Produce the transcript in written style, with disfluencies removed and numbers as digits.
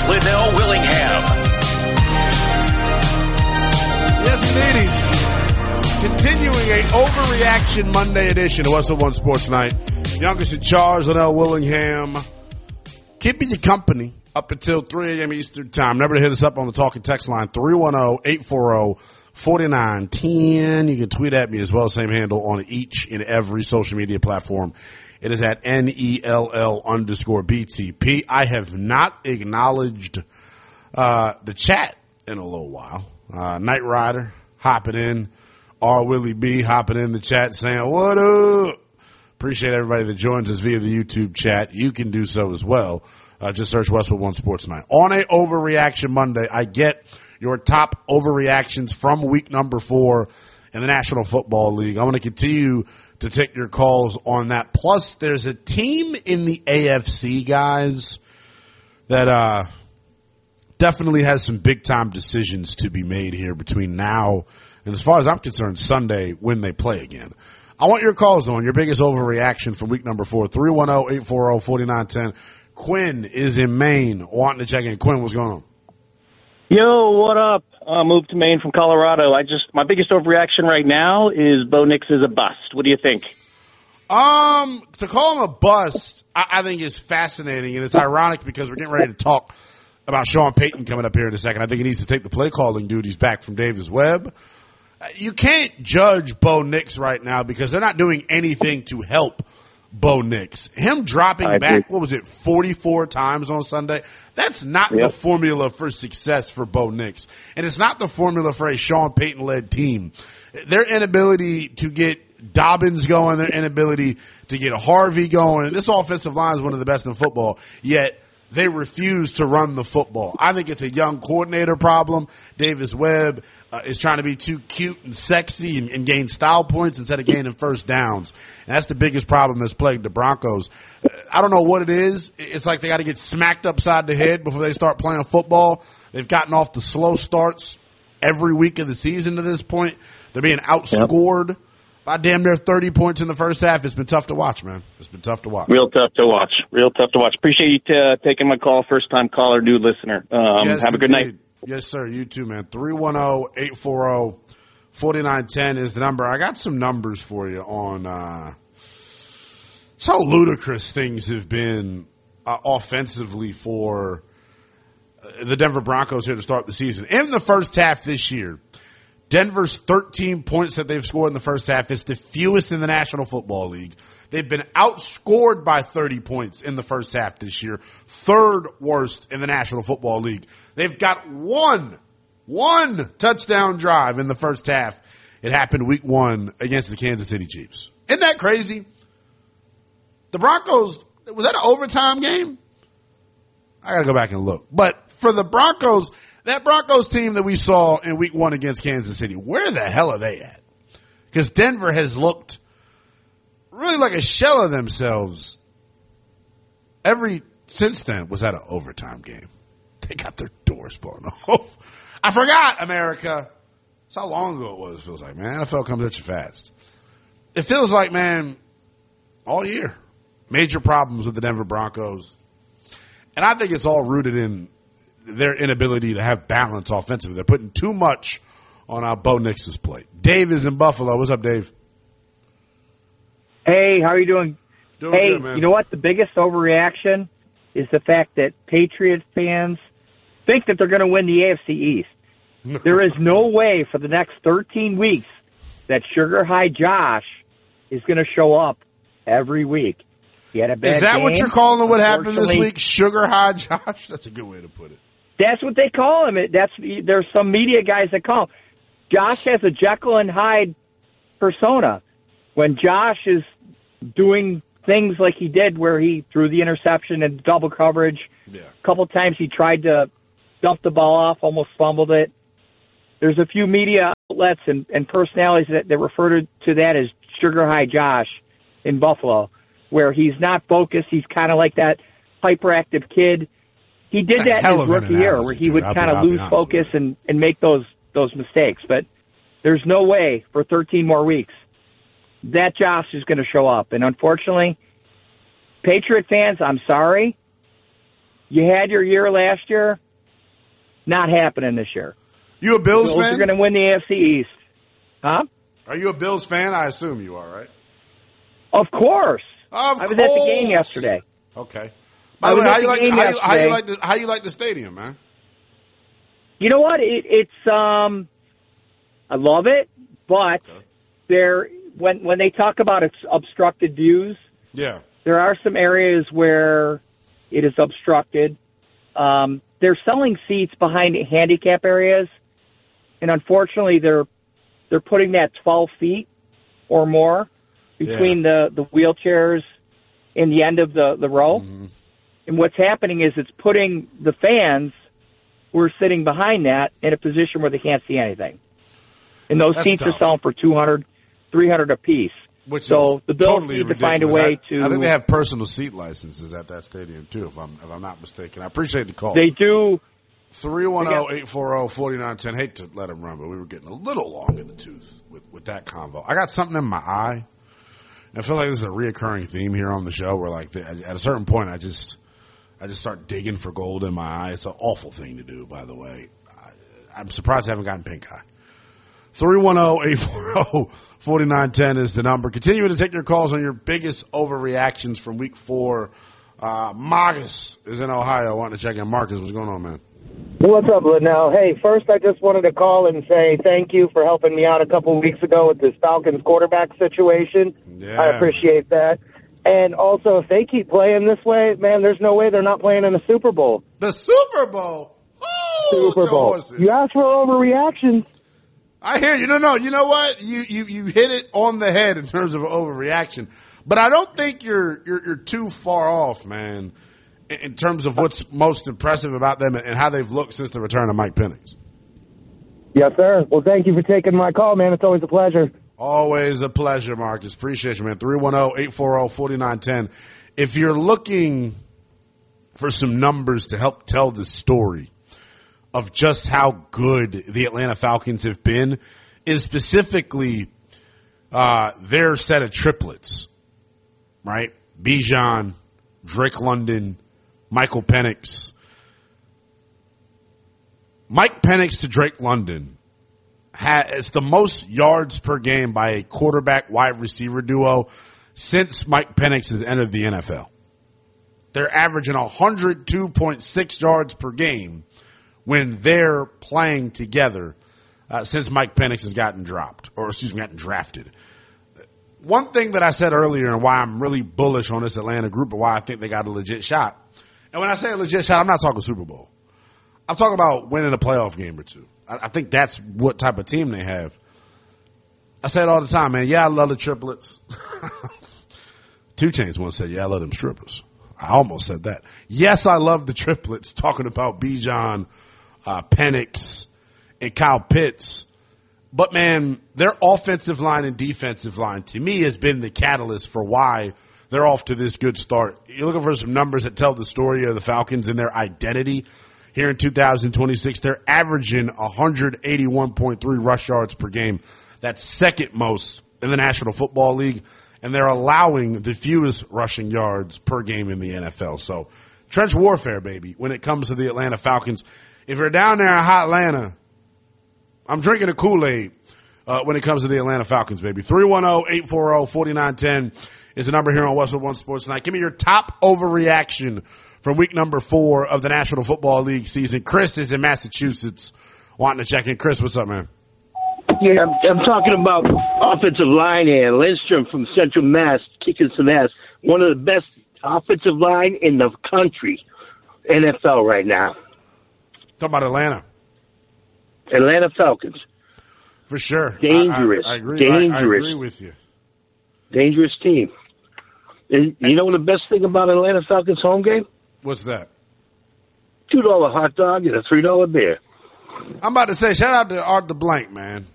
Liddell Willingham. Yes, indeed. Continuing a overreaction Monday edition of Westwood One Sports Night. Youngest in charge, Liddell Willingham. Keeping you company up until 3 a.m. Eastern Time. Remember to hit us up on the talking text line, 310-840-4910. You can tweet at me as well, same handle on each and every social media platform. It is at NELL_BTP. I have not acknowledged the chat in a little while. Knight Rider hopping in. R. Willie B hopping in the chat saying, what up? Appreciate everybody that joins us via the YouTube chat. You can do so as well. Just search Westwood One Sports Night. On a Overreaction Monday, I get your top overreactions from week number 4 in the National Football League. I'm going to continue to take your calls on that. Plus, there's a team in the AFC, guys, that definitely has some big-time decisions to be made here between now and, as far as I'm concerned, Sunday when they play again. I want your calls on your biggest overreaction from week number 4, 310-840-4910. Quinn is in Maine wanting to check in. Quinn, what's going on? Yo, what up? Moved to Maine from Colorado. My biggest overreaction right now is Bo Nix is a bust. What do you think? To call him a bust, I think is fascinating, and it's ironic because we're getting ready to talk about Sean Payton coming up here in a second. I think he needs to take the play calling duties back from Davis Webb. You can't judge Bo Nix right now because they're not doing anything to help Bo Nix. Him dropping back, 44 times on Sunday? That's not the formula for success for Bo Nix. And it's not the formula for a Sean Payton-led team. Their inability to get Dobbins going, their inability to get Harvey going. This offensive line is one of the best in football, yet they refuse to run the football. I think it's a young coordinator problem. Davis Webb is trying to be too cute and sexy and gain style points instead of gaining first downs. And that's the biggest problem that's plagued the Broncos. I don't know what it is. It's like they got to get smacked upside the head before they start playing football. They've gotten off the slow starts every week of the season to this point. They're being outscored by damn near 30 points in the first half. It's been tough to watch, man. It's been tough to watch. Real tough to watch. Appreciate you taking my call. First-time caller, new listener. Have a good night. Yes, sir. You too, man. 310-840-4910 is the number. I got some numbers for you on how ludicrous things have been offensively for the Denver Broncos here to start the season. In the first half this year, Denver's 13 points that they've scored in the first half is the fewest in the National Football League. They've been outscored by 30 points in the first half this year, third worst in the National Football League. They've got one touchdown drive in the first half. It happened week 1 against the Kansas City Chiefs. Isn't that crazy? The Broncos, was that an overtime game? I got to go back and look. But for the Broncos, that Broncos team that we saw in week 1 against Kansas City, where the hell are they at? Because Denver has looked really like a shell of themselves since then. Was that an overtime game? They got their doors blown off. I forgot, America. That's how long ago it was, it feels like, man. NFL comes at you fast. It feels like, man, all year. Major problems with the Denver Broncos. And I think it's all rooted in their inability to have balance offensively. They're putting too much on Bo Nix's plate. Dave is in Buffalo. What's up, Dave? Hey, how are you doing? Doing hey, good, man. You know what? The biggest overreaction is the fact that Patriots fans think that they're going to win the AFC East. There is no way for the next 13 weeks that Sugar High Josh is going to show up every week. He had a bad Is that game. what you're calling what happened this week? Sugar High Josh? That's a good way to put it. That's what they call him. There's some media guys that call him. Josh has a Jekyll and Hyde persona. When Josh is doing things like he did where he threw the interception and double coverage, a couple times he tried to dump the ball off, almost fumbled it. There's a few media outlets and personalities that refer to that as Sugar High Josh in Buffalo, where he's not focused. He's kind of like that hyperactive kid. He did that in his rookie year where he would kind of lose focus and make those mistakes. But there's no way for 13 more weeks that Josh is going to show up. And unfortunately, Patriot fans, I'm sorry, you had your year last year. Not happening this year. You a Bills Bills fan? are going to win the AFC East. Huh? Are you a Bills fan? I assume you are, right? Of course. I was at the game yesterday. Okay. By the way, how you like the stadium, man? You know what? It's I love it, but when they talk about its obstructed views, yeah, there are some areas where it is obstructed. They're selling seats behind handicap areas, and unfortunately, they're putting that 12 feet or more between the wheelchairs and the end of the row. Mm-hmm. And what's happening is it's putting the fans who are sitting behind that in a position where they can't see anything. And those seats are selling for $200, $300 a piece. So the Bills totally need ridiculous. To find a way to. I think they have personal seat licenses at that stadium too, if I'm not mistaken. I appreciate the call. They do. 310-840-4910. Hate to let him run, but we were getting a little long in the tooth with that convo. I got something in my eye. I feel like this is a reoccurring theme here on the show where, like, at a certain point, I just start digging for gold in my eye. It's an awful thing to do, by the way. I'm surprised I haven't gotten pink eye. 310-840-4910 is the number. Continuing to take your calls on your biggest overreactions from week 4. Marcus is in Ohio. Wanting to check in. Marcus, what's going on, man? What's up, Linnell? Hey, first I just wanted to call and say thank you for helping me out a couple of weeks ago with this Falcons quarterback situation. Yeah. I appreciate that. And also, if they keep playing this way, man, there's no way they're not playing in the Super Bowl. The Super Bowl? Oh, Super Bowl. You asked for overreaction. I hear you. No. You know what? You hit it on the head in terms of overreaction. But I don't think you're too far off, man, in terms of what's most impressive about them and how they've looked since the return of Mike Penix. Yes, sir. Well, thank you for taking my call, man. It's always a pleasure. Always a pleasure, Marcus. Appreciate you, man. 310-840-4910. If you're looking for some numbers to help tell the story of just how good the Atlanta Falcons have been, is specifically their set of triplets, right? Bijan, Drake London, Michael Penix. Mike Penix to Drake London has the most yards per game by a quarterback wide receiver duo since Mike Penix has entered the NFL. They're averaging 102.6 yards per game when they're playing together since Mike Penix has gotten drafted. One thing that I said earlier and why I'm really bullish on this Atlanta group and why I think they got a legit shot. And when I say a legit shot, I'm not talking Super Bowl. I'm talking about winning a playoff game or two. I think that's what type of team they have. I say it all the time, man. Yeah, I love the triplets. 2 Chainz once said, yeah, I love them strippers. I almost said that. Yes, I love the triplets, talking about Bijan, Penix, and Kyle Pitts. But, man, their offensive line and defensive line, to me, has been the catalyst for why they're off to this good start. You're looking for some numbers that tell the story of the Falcons and their identity. Here in 2026, they're averaging 181.3 rush yards per game. That's second most in the National Football League. And they're allowing the fewest rushing yards per game in the NFL. So, trench warfare, baby, when it comes to the Atlanta Falcons. If you're down there in hot Atlanta, I'm drinking a Kool-Aid when it comes to the Atlanta Falcons, baby. 310-840-4910 is the number here on Westwood One Sports Tonight. Give me your top overreaction from week number 4 of the National Football League season. Chris is in Massachusetts wanting to check in. Chris, what's up, man? Yeah, I'm talking about offensive line here. Lindstrom from Central Mass kicking some ass. One of the best offensive line in the country, NFL right now. Talking about Atlanta. Atlanta Falcons. For sure. Dangerous. I agree. Dangerous. I agree with you. Dangerous team. And you know the best thing about Atlanta Falcons home game? What's that? $2 hot dog and a $3 beer. I'm about to say, shout out to Art the Blank, man.